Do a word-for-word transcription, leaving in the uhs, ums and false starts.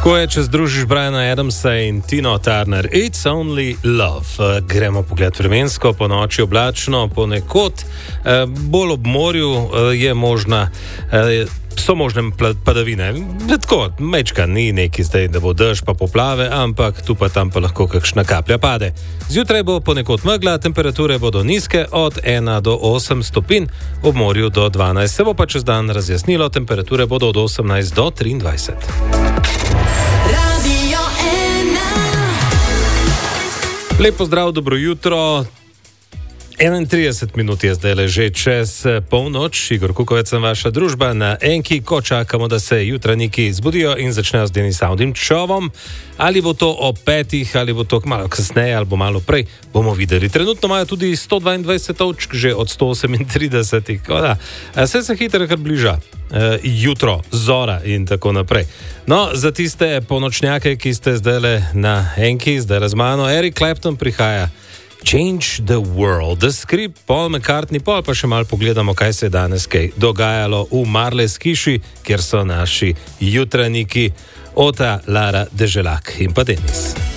Ko je, če združiš Briana Adamsa in Tino Turner, It's Only Love. Gremo pogled vremensko, po noči oblačno, ponekod, bolj ob morju je možna, so možne padavine. Tako, mečka ni neki zdaj, da bo dež pa poplave, ampak tu pa tam pa lahko kakšna kaplja pade. Zjutraj bo ponekod megla, temperature bodo nizke od ena do osem stopinj, ob morju do dvanajst. Se bo pa čez dan razjasnilo, temperature bodo od osemnajst do triindvajset. Lep pozdrav, dobro jutro. enaintrideset minut je zdaj že čez polnoč. Igor Kukovec sem vaša družba na Enki, ko čakamo, da se jutranjiki zbudijo in začnejo z Denis Avdim Čovom. Ali bo to ob petih, ali bo to malo kasneje, ali bo malo prej, bomo videli. Trenutno imajo tudi sto dvaindvajset točk, že od sto osemintrideset. Vse se hitro kar bliža. E, jutro, zora in tako naprej. No, za tiste ponočnjake, ki ste zdaj na Enki, zdaj z mano, Eric Clapton prihaja. Change the World. The Script, Paul McCartney, pol pa še malo pogledamo, kaj se je danes kaj dogajalo v Marles hiši, kjer so naši jutranjiki Ota, Lara, Deželak in pa Denis.